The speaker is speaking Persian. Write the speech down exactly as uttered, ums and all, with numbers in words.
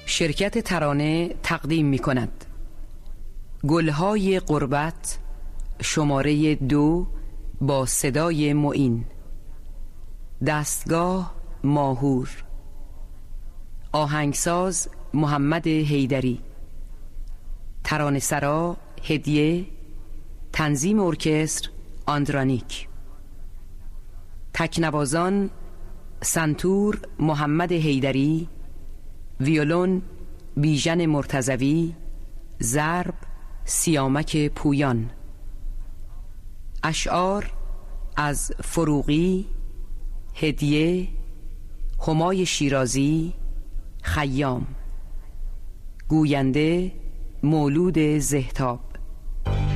شرکت ترانه تقدیم می کند گلهای غربت شماره دو با صدای معین. دستگاه ماهور. آهنگساز محمد حیدری. ترانه‌سرا هدیه. تنظیم ارکستر آندرانیک. تکنوازان سنتور محمد حیدری، ویولون بیژن مرتضوی، ضرب سیامک پویان. اشعار از فروغی، هدیه، همای شیرازی، خیام. گوینده مولود زهتاب.